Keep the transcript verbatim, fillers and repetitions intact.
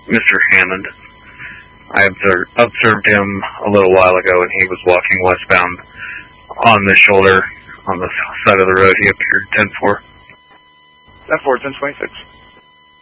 Mister Hammond. I observed, observed him a little while ago, and he was walking westbound on the shoulder on the side of the road. He appeared ten four. ten four, ten twenty-six.